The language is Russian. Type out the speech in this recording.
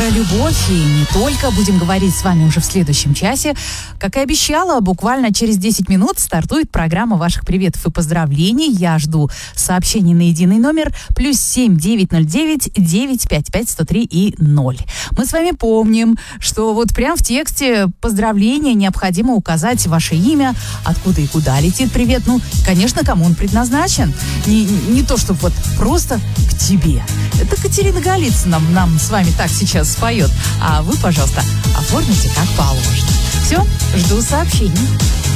про любовь и не только. Будем говорить с вами уже в следующем часе. Как и обещала, буквально через 10 минут стартует программа ваших приветов и поздравлений. Я жду сообщений на единый номер +7 909 955 103 и 0. Мы с вами помним, что вот прям в тексте поздравления необходимо указать ваше имя, откуда и куда летит привет. Ну, конечно, кому он предназначен. Не то, чтобы вот просто к тебе. Это Катерина Голицына нам с вами так сейчас споет. А вы, пожалуйста, оформите как положено. Все, жду сообщений.